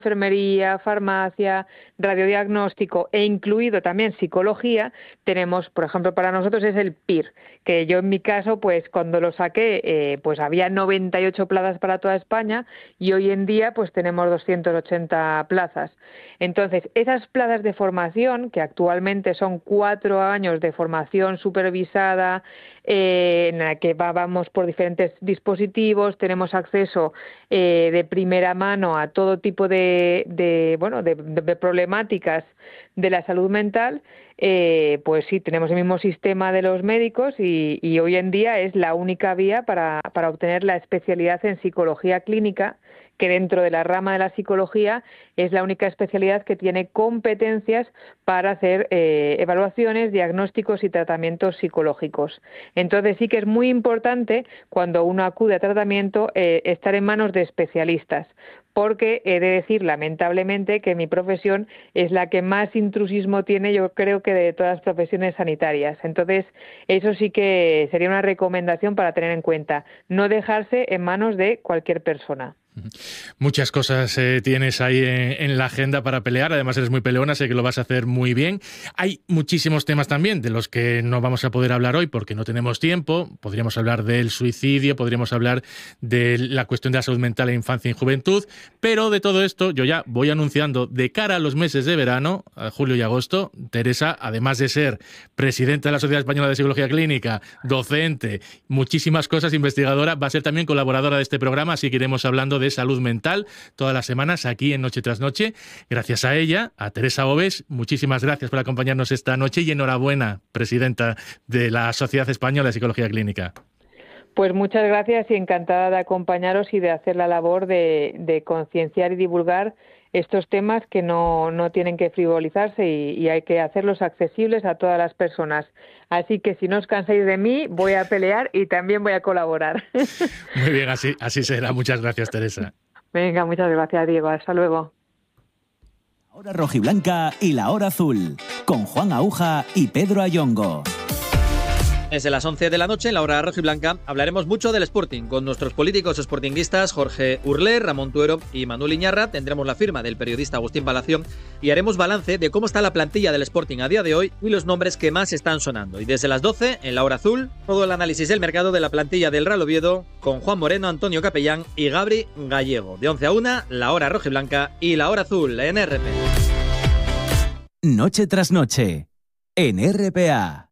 enfermería, farmacia, radiodiagnóstico e incluido también psicología, tenemos, por ejemplo, para nosotros es el PIR, que yo en mi caso, pues cuando lo saqué, pues había 98 plazas para toda España y hoy en día pues tenemos 280 plazas. Entonces, esas plazas de formación, que actualmente son 4 años de formación supervisada, en la que vamos por diferentes dispositivos, tenemos acceso de primera mano a todo tipo de problemáticas de la salud mental, pues sí, tenemos el mismo sistema de los médicos y hoy en día es la única vía para obtener la especialidad en psicología clínica, que dentro de la rama de la psicología es la única especialidad que tiene competencias para hacer evaluaciones, diagnósticos y tratamientos psicológicos. Entonces sí que es muy importante cuando uno acude a tratamiento estar en manos de especialistas, porque he de decir lamentablemente que mi profesión es la que más intrusismo tiene, yo creo que de todas las profesiones sanitarias. Entonces eso sí que sería una recomendación para tener en cuenta, no dejarse en manos de cualquier persona. Muchas cosas tienes ahí en la agenda para pelear, además eres muy peleona, sé que lo vas a hacer muy bien. Hay muchísimos temas también de los que no vamos a poder hablar hoy porque no tenemos tiempo. Podríamos hablar del suicidio, podríamos hablar de la cuestión de la salud mental en infancia y juventud, pero de todo esto yo ya voy anunciando de cara a los meses de verano, a julio y agosto. Teresa, además de ser presidenta de la Sociedad Española de Psicología Clínica, docente, muchísimas cosas, investigadora, va a ser también colaboradora de este programa, así que iremos hablando de salud mental todas las semanas aquí en Noche tras Noche. Gracias a ella, a Teresa Boves, muchísimas gracias por acompañarnos esta noche y enhorabuena, presidenta de la Sociedad Española de Psicología Clínica. Pues muchas gracias y encantada de acompañaros y de hacer la labor de concienciar y divulgar estos temas que no tienen que frivolizarse y hay que hacerlos accesibles a todas las personas. Así que si no os cansáis de mí, voy a pelear y también voy a colaborar. Muy bien, así será. Muchas gracias, Teresa. Venga, muchas gracias, Diego. Hasta luego. La hora rojiblanca y la hora azul, con Juan Aúja y Pedro Ayongo. Desde las 11 de la noche, en la hora rojiblanca, hablaremos mucho del Sporting. Con nuestros políticos sportinguistas Jorge Urlé, Ramón Tuero y Manuel Iñarra tendremos la firma del periodista Agustín Palacio y haremos balance de cómo está la plantilla del Sporting a día de hoy y los nombres que más están sonando. Y desde las 12, en la hora azul, todo el análisis del mercado de la plantilla del Real Oviedo con Juan Moreno, Antonio Capellán y Gabri Gallego. De 11 a 1, la hora rojiblanca y la hora azul en RP. Noche tras noche, en RPA.